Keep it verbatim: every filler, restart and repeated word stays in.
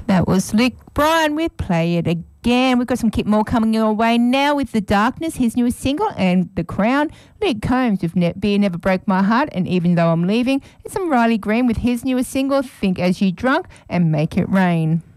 That was Luke Bryan with Play It Again. We've got some Kit Moore coming your way now with The Darkness, his newest single, and The Crown. Luke Combs with ne- Beer Never Broke My Heart, and Even Though I'm Leaving. And some Riley Green with his newest single, Think As You Drunk, and Make It Rain.